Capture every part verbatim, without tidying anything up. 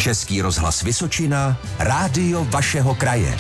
Český rozhlas Vysočina, rádio vašeho kraje.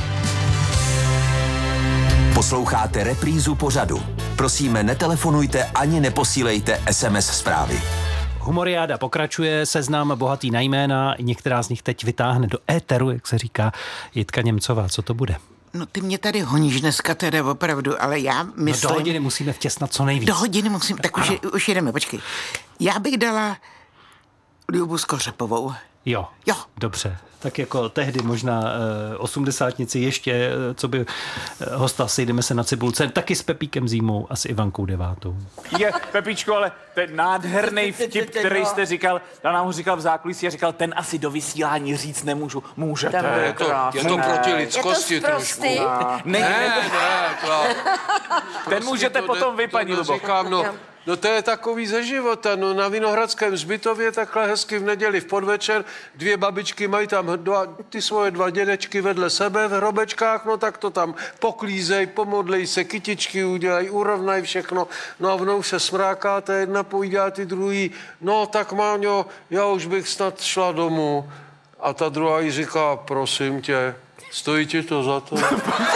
Posloucháte reprízu pořadu. Prosíme, netelefonujte ani neposílejte es em es zprávy. Humoriáda pokračuje, seznam bohatý na jména, některá z nich teď vytáhne do éteru, jak se říká Jitka Němcová. Co to bude? No ty mě tady honíš dneska teda opravdu, ale já myslím... No do hodiny musíme vtěsnat co nejvíc. Do hodiny musím, tak už, už jedeme, počkej. Já bych dala Ljubu Skořepovou. Jo, jo, dobře. Tak jako tehdy možná uh, osmdesátnici ještě, uh, co by uh, hosta Sejdeme se na Cibulce, taky s Pepíkem Zímou a s Ivankou Devátou. Je, Pepičko, ale ten nádherný vtip, který jste říkal, já nám ho říkal v zákulisí a říkal, ten asi do vysílání říct nemůžu. Můžete. Je to, je to proti lidskosti trošku. Ne, ne, ne, ne, ten můžete to potom ne, vy, paní Lubo. Říkám, no, no to je takový ze života, no na Vinohradském hřbitově takhle hezky v neděli v podvečer, dvě babičky mají tam dva, ty svoje dva dědečky vedle sebe v hrobečkách, no tak to tam poklízej, pomodlej se, kytičky udělají, urovnají všechno, no a vnou se smráká, ta jedna pojídá ty druhý, no tak Máňo, já už bych snad šla domů. A ta druhá jí říká, prosím tě, stojí ti to za to?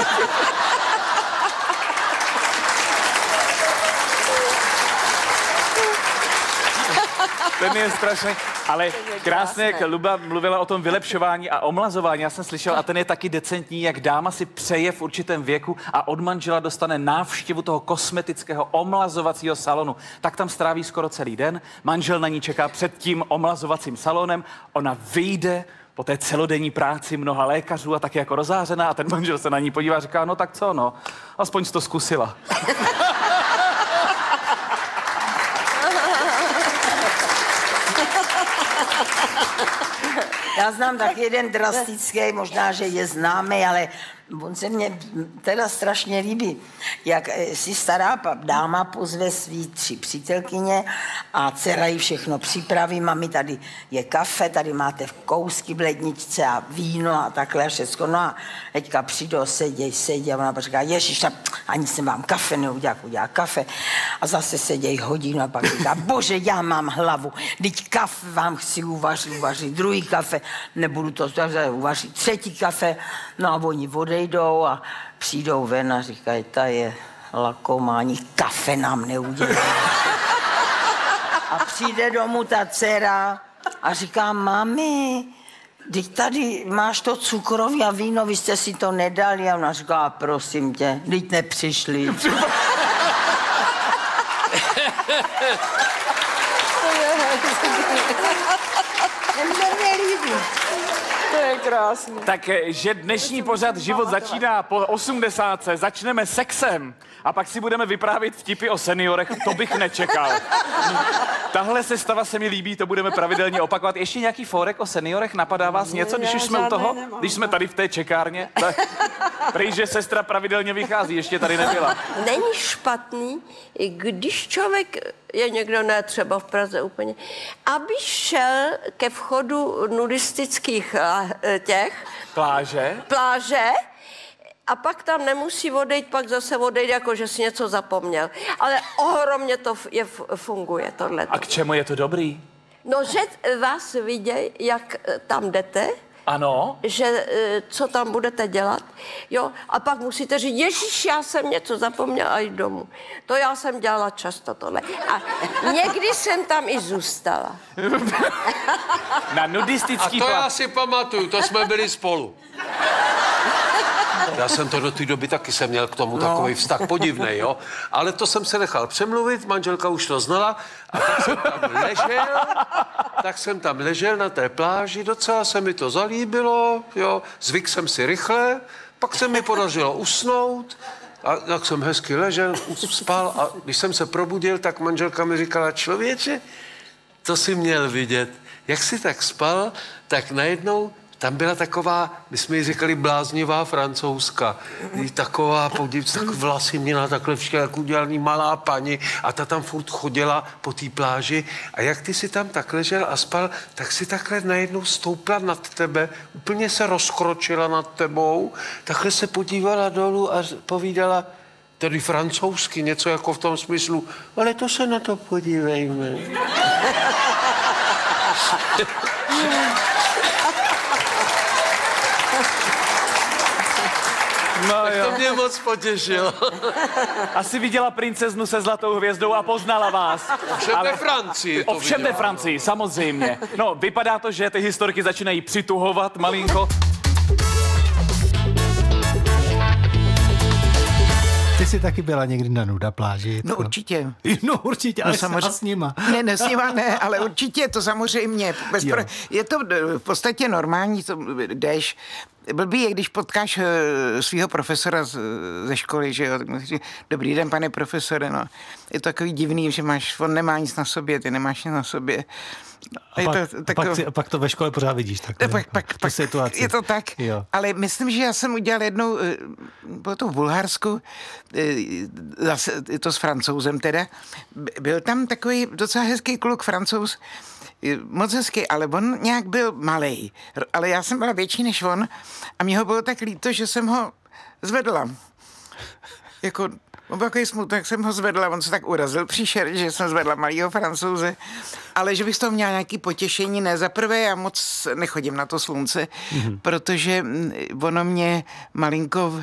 Ten je strašný, ale krásně, jak Luba mluvila o tom vylepšování a omlazování, já jsem slyšel, a ten je taky decentní, jak dáma si přeje v určitém věku a od manžela dostane návštěvu toho kosmetického omlazovacího salonu. Tak tam stráví skoro celý den, manžel na ní čeká před tím omlazovacím salonem, ona vyjde po té celodenní práci mnoha lékařů a taky jako rozářená a ten manžel se na ní podívá a říká, no tak co, no, aspoň jsi to zkusila. Já znám tak jeden drastický, možná, že je známý, ale on se mně teda strašně líbí, jak si stará dáma pozve svý tři přítelkyně a dcera jí všechno připraví. Mami, tady je kafe, tady máte kousky v ledničce a víno a takhle všechno. No a teďka přijdou, seděj, seděj a ona pak říká, ježiš, ani jsem vám kafe neudělá, udělá kafe. A zase seděj hodinu a pak říká, bože, já mám hlavu, teď kafe vám chci uvařit, uvařit druhý kafe, nebudu to uvařit třetí kafe. No a oni odejdou a přijdou ven a říkají, ta je lakomá, ani kafe nám neudělá. A přijde domů ta dcera a říká, mami, teď tady máš to cukroví a víno, vy jste si to nedali. A ona říká, prosím tě, teď nepřišli. Ten se mě líbí. To je krásný. Takže dnešní pořad Život začíná po osmdesátce, začneme sexem a pak si budeme vyprávět vtipy o seniorech, to bych nečekal. Tahle sestava se mi líbí, to budeme pravidelně opakovat. Ještě nějaký fórek o seniorech, napadá vás něco, když už jsme u toho? Když jsme tady v té čekárně? Prý, že sestra pravidelně vychází, ještě tady nebyla. Není špatný, když člověk je někdo, ne třeba v Praze úplně, aby šel ke vchodu nudistických těch... Pláže? Pláže. A pak tam nemusí odejít, pak zase odejít, jako že si něco zapomněl. Ale ohromně to je, funguje, tohleto. A k čemu je to dobrý? No, že vás vidějí, jak tam jdete. Ano. Že co tam budete dělat, jo. A pak musíte říct, ježiš, já jsem něco zapomněla a jít domů. To já jsem dělala často tohle. A někdy jsem tam i zůstala. Na nudistický A to pláž. já si pamatuju, to jsme byli spolu. Já jsem to do té doby taky jsem měl k tomu no. takový vztah podivnej, jo. Ale to jsem se nechal přemluvit, manželka už to znala a tak jsem tam ležel, tak jsem tam ležel na té pláži, docela se mi to zalíbilo, jo. Zvyk jsem si rychle, pak se mi podařilo usnout a tak jsem hezky ležel, spal a když jsem se probudil, tak manželka mi říkala, člověče, to si měl vidět, jak jsi tak spal, tak najednou tam byla taková, my jsme jí říkali bláznivá Francouzka. Taková, podívejte, tak vlasy měla takhle všechno, jak udělaný malá paní a ta tam furt chodila po té pláži a jak ty si tam tak ležel a spal, tak si takhle najednou stoupla nad tebe, úplně se rozkročila nad tebou, takhle se podívala dolů a povídala, tedy francouzsky, něco jako v tom smyslu, ale to se na to podívejme. No Tak jo. to mě moc potěšilo. Asi viděla princeznu se zlatou hvězdou a poznala vás. Ovšem ve Francii to Ovšem viděla. ve Francii, samozřejmě. No, vypadá to, že ty historky začínají přituhovat malinko. Ty jsi taky byla někdy na nuda pláži? No určitě. No určitě, ale no, a s nima. Ne, ne, s nima ne, ale určitě to samozřejmě. Bez pro... Je to v podstatě normální, to jdeš. Blbý je, když potkáš svého profesora z, ze školy, že jo, tak musíš říct, dobrý den, pane profesore, no. Je to takový divný, že máš, on nemá nic na sobě, ty nemáš nic na sobě. A, pak, to, tak pak, to, si, pak to ve škole pořád vidíš. Tak, pak, pak, pak situaci. Je to tak, jo. Ale myslím, že já jsem udělal jednou, bylo to v Bulharsku, zase je to s Francouzem teda, byl tam takový docela hezký kluk Francouz, moc hezký, ale on nějak byl malej, ale já jsem byla větší než on a mě ho bylo tak líto, že jsem ho zvedla. Jako, on byl takový smutek, jsem ho zvedla, on se tak urazil příšer, že jsem zvedla malýho Francouze, ale že bych z toho měla nějaký potěšení, ne, za prvé já moc nechodím na to slunce, mm-hmm. protože ono mě malinko,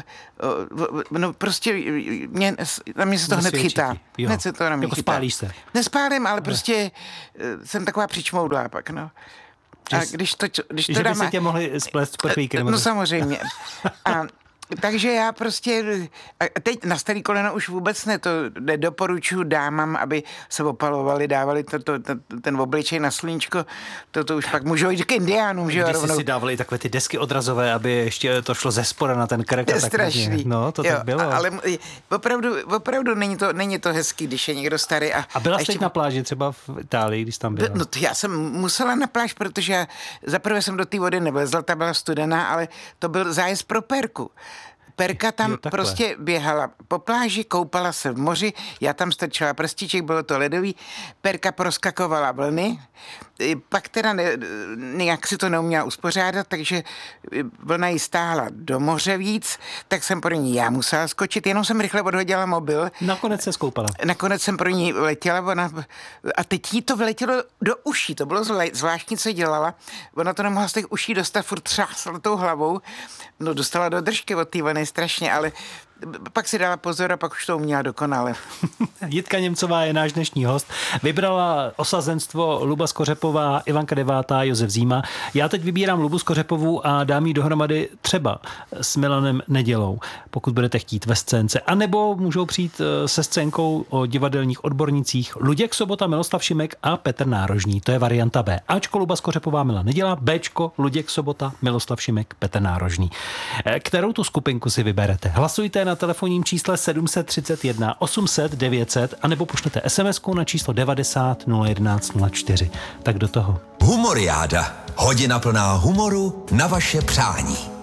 no prostě mě, na mě se to hned chytá. Hned se to na mě jako chytá. Spálíš se? Nespálím, ale prostě jsem taková přičmoudlá pak, no. A když to, když to že by dáme, se tě mohli splést z prchlíky? No samozřejmě. A takže já prostě, a teď na starý koleno už vůbec ne, to nedoporučuji dámám, aby se opalovali, dávali to, to, to, ten obličej na sluníčko, to, to už pak můžou jít k indiánům, že jo, Když rovnou. si dávali takové ty desky odrazové, aby ještě to šlo ze spora na ten krk. To je tak strašný. No, to jo, tak bylo. Ale opravdu, opravdu není to, není to hezký, když je někdo starý. A, a byla a jsi ještě na pláži třeba v Itálii, když tam byla? No to já jsem musela na pláž, protože já zaprvé jsem do té vody nevlezla, ta byla studená, ale to byl zájezd pro Perku. Perka tam jo, prostě běhala po pláži, koupala se v moři, já tam strčila prstíček, bylo to ledový, Perka proskakovala vlny, pak teda ne, nějak si to neuměla uspořádat, takže vlna jí stáhla do moře víc, tak jsem pro ní já musela skočit, jenom jsem rychle odhodila mobil. Nakonec se skoupala. Nakonec jsem pro ní letěla, ona, a teď jí to vletělo do uší, to bylo zvláštní, co dělala, ona to nemohla z těch uší dostat, furt třásla tou hlavou, no dostala do držky od té vlny strašně, ale pak si dala pozor a pak už to uměla dokonale. Jitka Němcová je náš dnešní host. Vybrala osazenstvo Luba Skořepová, Ivanka Devátá, Josef Zíma. Já teď vybírám Lubu Skořepovou a dám jí dohromady třeba s Milanem Nedělou, pokud budete chtít ve scénce. A nebo můžou přijít se scénkou o divadelních odbornicích Luděk Sobota, Miloslav Šimek a Petr Nárožný. To je varianta B. Ačko Luba Skořepová, Milan Neděla, Bčko Luděk Sobota, Miloslav Šimek, Petr Nárožný. Kterou tu skupinku si vyberete? Hlasujte na telefonním čísle sedm set třicet jedna osm set devět set anebo pošlete SMSku na číslo devadesát nula jedenáct nula čtyři. Tak do toho. Humoriáda. Hodina plná humoru na vaše přání.